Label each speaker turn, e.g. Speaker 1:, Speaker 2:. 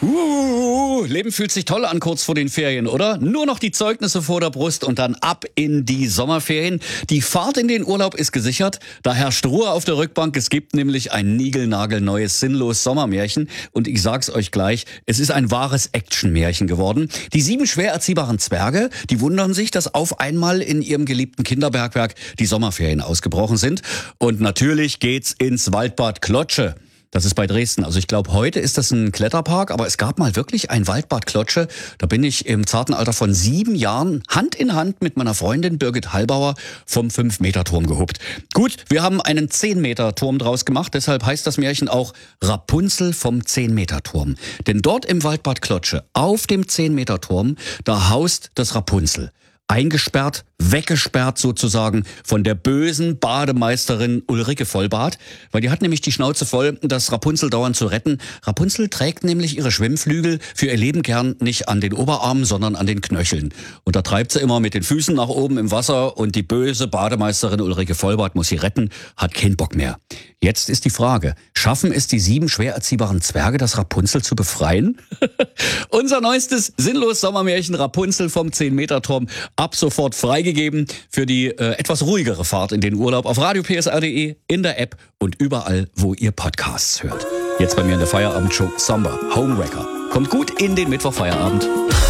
Speaker 1: Leben fühlt sich toll an kurz vor den Ferien, oder? Nur noch die Zeugnisse vor der Brust und dann ab in die Sommerferien. Die Fahrt in den Urlaub ist gesichert. Da herrscht Ruhe auf der Rückbank. Es gibt nämlich ein niegelnagelneues sinnlos Sommermärchen. Und ich sag's euch gleich, es ist ein wahres Actionmärchen geworden. Die 7 schwer erziehbaren Zwerge, die wundern sich, dass auf einmal in ihrem geliebten Kinderbergwerk die Sommerferien ausgebrochen sind. Und natürlich geht's ins Waldbad Klotsche. Das ist bei Dresden. Also ich glaube, heute ist das ein Kletterpark, aber es gab mal wirklich ein Waldbad Klotsche. Da bin ich im zarten Alter von 7 Jahren Hand in Hand mit meiner Freundin Birgit Hallbauer vom 5-Meter-Turm gehuppt. Gut, wir haben einen 10-Meter-Turm draus gemacht, deshalb heißt das Märchen auch Rapunzel vom 10-Meter-Turm. Denn dort im Waldbad Klotsche, auf dem 10-Meter-Turm, da haust das Rapunzel. Eingesperrt, weggesperrt sozusagen von der bösen Bademeisterin Ulrike Vollbart, weil die hat nämlich die Schnauze voll, das Rapunzel dauernd zu retten. Rapunzel trägt nämlich ihre Schwimmflügel für ihr Leben gern nicht an den Oberarmen, sondern an den Knöcheln. Und da treibt sie immer mit den Füßen nach oben im Wasser und die böse Bademeisterin Ulrike Vollbart muss sie retten, hat keinen Bock mehr. Jetzt ist die Frage, schaffen es die 7 schwer erziehbaren Zwerge, das Rapunzel zu befreien? Unser neuestes sinnlos Sommermärchen Rapunzel vom 10-Meter-Turm ab sofort freigegeben für die etwas ruhigere Fahrt in den Urlaub auf radiopsr.de, in der App und überall, wo ihr Podcasts hört. Jetzt bei mir in der Feierabendshow Samba, Homewrecker. Kommt gut in den Mittwochfeierabend.